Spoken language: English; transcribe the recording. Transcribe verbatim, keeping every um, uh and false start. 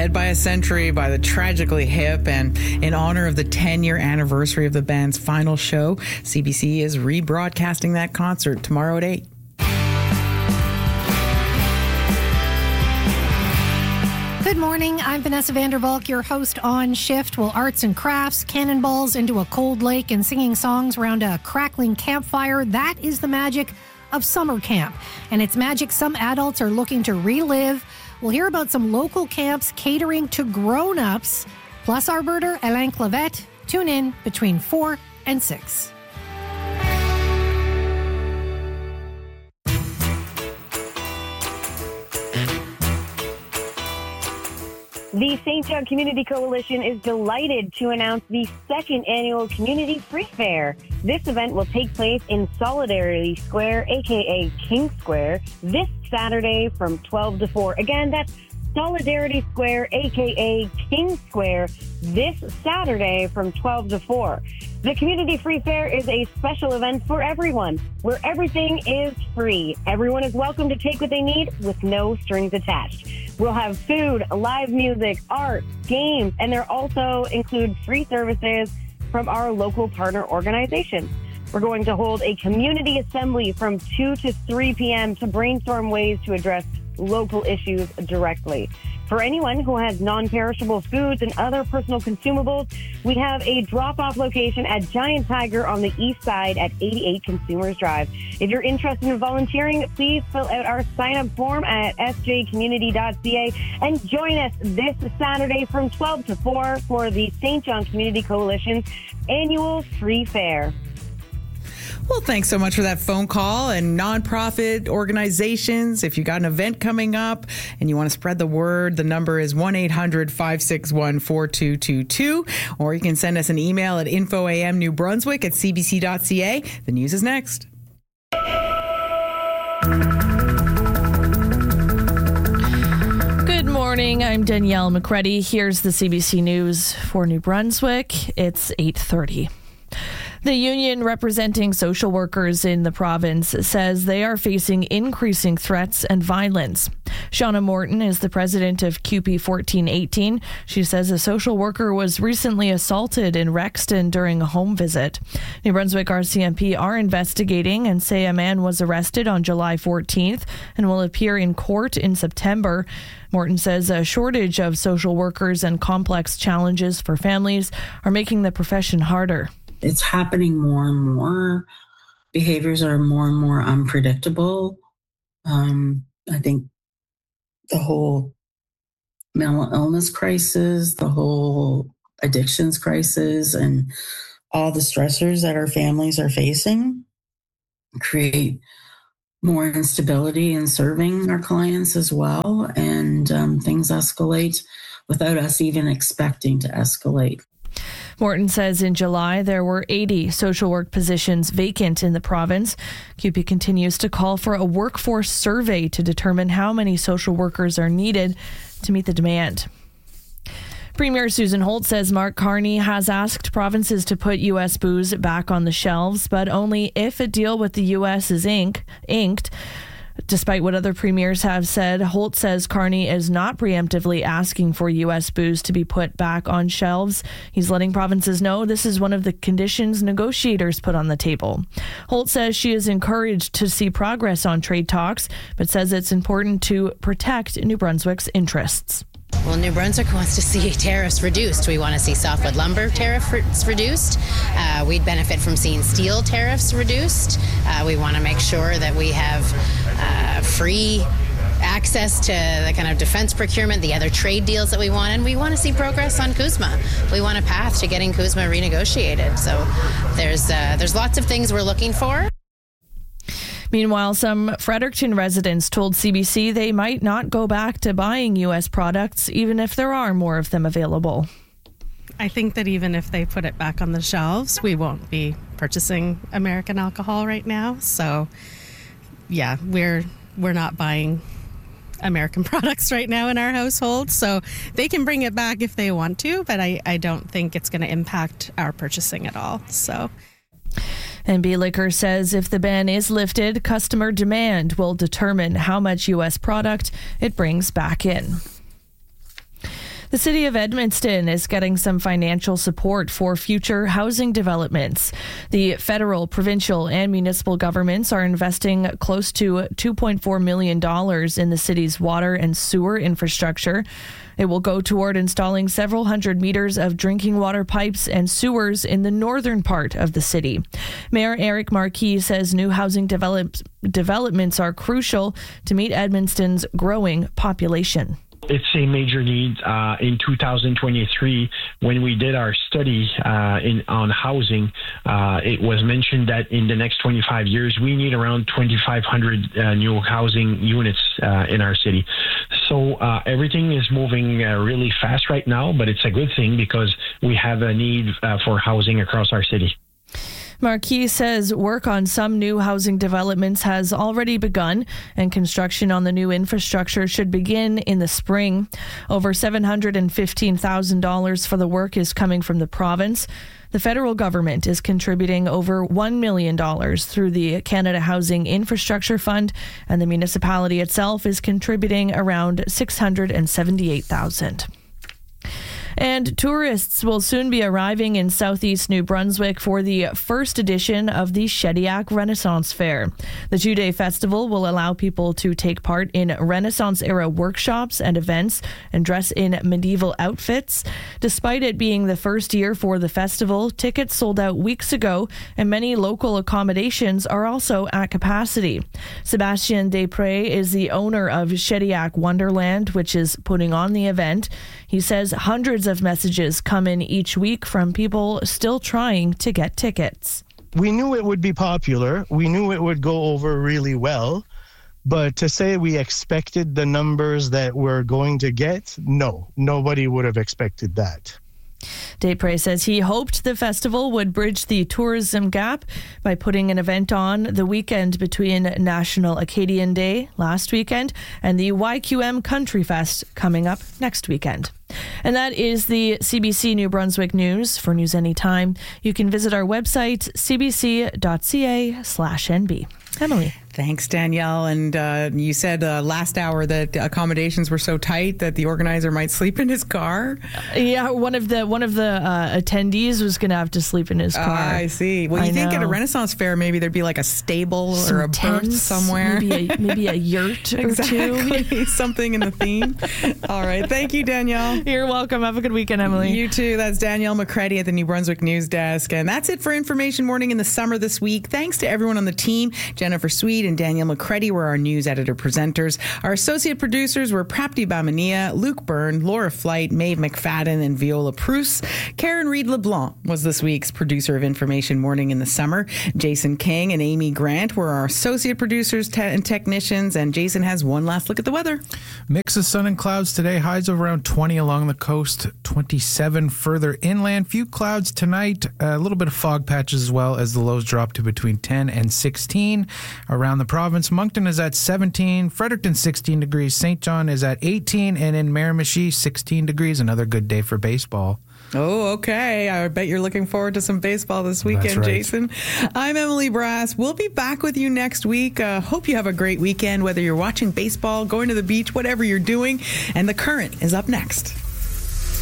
ahead by a century by the Tragically Hip, and in honor of the ten-year anniversary of the band's final show, C B C is rebroadcasting that concert tomorrow at eight. Good morning, I'm Vanessa Vandervalk, your host on Shift. Well, arts and crafts, cannonballs into a cold lake, and singing songs around a crackling campfire, that is the magic of summer camp. And it's magic some adults are looking to relive. We'll hear about some local camps catering to grown-ups. Plus our birder, Alain Clavette. Tune in between four and six. The Saint John Community Coalition is delighted to announce the second annual Community Free Fair. This event will take place in Solidarity Square, aka King Square, this Saturday from twelve to four. Again, that's Solidarity Square, aka King Square, this Saturday from twelve to four. The Community Free Fair is a special event for everyone, where everything is free. Everyone is welcome to take what they need with no strings attached. We'll have food, live music, art, games, and there also include free services from our local partner organizations. We're going to hold a community assembly from two to three p.m. to brainstorm ways to address local issues directly. For anyone who has non-perishable foods and other personal consumables, we have a drop-off location at Giant Tiger on the east side at eighty-eight Consumers Drive. If you're interested in volunteering, please fill out our sign-up form at s j community dot c a and join us this Saturday from twelve to four for the Saint John Community Coalition's annual free fair. Well, thanks so much for that phone call. And nonprofit organizations, if you got an event coming up and you want to spread the word, the number is one eight hundred five six one four two two two, or you can send us an email at info a m new brunswick at c b c dot c a. The news is next. Good morning. I'm Danielle McCready. Here's the C B C News for New Brunswick. It's eight thirty. The union representing social workers in the province says they are facing increasing threats and violence. Shauna Morton is the president of Q P fourteen eighteen. She says a social worker was recently assaulted in Rexton during a home visit. New Brunswick R C M P are investigating and say a man was arrested on July fourteenth and will appear in court in September. Morton says a shortage of social workers and complex challenges for families are making the profession harder. It's happening more and more. Behaviors are more and more unpredictable. Um, I think the whole mental illness crisis, the whole addictions crisis, and all the stressors that our families are facing create more instability in serving our clients as well. And um, things escalate without us even expecting to escalate. Morton says in July there were eighty social work positions vacant in the province. Q P continues to call for a workforce survey to determine how many social workers are needed to meet the demand. Premier Susan Holt says Mark Carney has asked provinces to put U S booze back on the shelves, but only if a deal with the U S is ink, inked. Despite what other premiers have said, Holt says Carney is not preemptively asking for U S booze to be put back on shelves. He's letting provinces know this is one of the conditions negotiators put on the table. Holt says she is encouraged to see progress on trade talks, but says it's important to protect New Brunswick's interests. Well, New Brunswick wants to see tariffs reduced. We want to see softwood lumber tariffs reduced. Uh, we'd benefit from seeing steel tariffs reduced. Uh, we want to make sure that we have uh, free access to the kind of defense procurement, the other trade deals that we want, and we want to see progress on CUSMA. We want a path to getting CUSMA renegotiated. So there's uh, there's lots of things we're looking for. Meanwhile, some Fredericton residents told C B C they might not go back to buying U S products, even if there are more of them available. I think that even if they put it back on the shelves, we won't be purchasing American alcohol right now. So, yeah, we're we're not buying American products right now in our household. So they can bring it back if they want to, but I, I don't think it's going to impact our purchasing at all. So. N B Liquor says if the ban is lifted, customer demand will determine how much U S product it brings back in. The city of Edmundston is getting some financial support for future housing developments. The federal, provincial, and municipal governments are investing close to two point four million dollars in the city's water and sewer infrastructure. It will go toward installing several hundred meters of drinking water pipes and sewers in the northern part of the city. Mayor Eric Marquis says new housing develop- developments are crucial to meet Edmundston's growing population. It's a major need. Uh, in two thousand twenty-three, when we did our study uh, in on housing, uh, it was mentioned that in the next twenty-five years, we need around twenty-five hundred uh, new housing units uh, in our city. So uh, everything is moving uh, really fast right now, but it's a good thing because we have a need uh, for housing across our city. Marquis says work on some new housing developments has already begun, and construction on the new infrastructure should begin in the spring. Over seven hundred fifteen thousand dollars for the work is coming from the province. The federal government is contributing over one million dollars through the Canada Housing Infrastructure Fund, and the municipality itself is contributing around six hundred seventy-eight thousand dollars. And tourists will soon be arriving in southeast New Brunswick for the first edition of the Shediac Renaissance Fair. The two-day festival will allow people to take part in Renaissance-era workshops and events and dress in medieval outfits. Despite it being the first year for the festival, tickets sold out weeks ago, and many local accommodations are also at capacity. Sebastien Després is the owner of Shediac Wonderland, which is putting on the event. He says hundreds of messages come in each week from people still trying to get tickets. We knew it would be popular. We knew it would go over really well. But to say we expected the numbers that we're going to get, no, nobody would have expected that. Després says he hoped the festival would bridge the tourism gap by putting an event on the weekend between National Acadian Day last weekend and the Y Q M Country Fest coming up next weekend. And that is the C B C New Brunswick News. For news anytime, you can visit our website, cbc.ca slash NB. Emily. Thanks, Danielle. And uh, you said uh, last hour that accommodations were so tight that the organizer might sleep in his car. Yeah, one of the one of the uh, attendees was going to have to sleep in his car. Uh, I see. Well, you I think know. At a Renaissance fair, maybe there'd be like a stable Some or a tents, berth somewhere. Maybe a, maybe a yurt exactly. or two. Something in the theme. All right. Thank you, Danielle. You're welcome. Have a good weekend, Emily. You too. That's Danielle McCready at the New Brunswick News Desk. And that's it for Information Morning in the summer this week. Thanks to everyone on the team. Jennifer Sweet and Danielle McCready were our news editor presenters. Our associate producers were Prapti Bamania, Luke Byrne, Laura Flight, Maeve McFadden, and Viola Pruce. Karen Reed LeBlanc was this week's producer of Information Morning in the summer. Jason King and Amy Grant were our associate producers te- and technicians. And Jason has one last look at the weather. Mix of sun and clouds today. Highs of around twenty along the coast, twenty-seven further inland. Few clouds tonight. A little bit of fog patches as well as the lows drop to between ten and sixteen around the province. Moncton is at seventeen, Fredericton sixteen degrees, Saint John is at eighteen, and in Miramichi sixteen degrees. Another good day for baseball. Oh, okay. I bet you're looking forward to some baseball this weekend, right. Jason. I'm Emily Brass. We'll be back with you next week. Uh, hope you have a great weekend, whether you're watching baseball, going to the beach, whatever you're doing. And The Current is up next.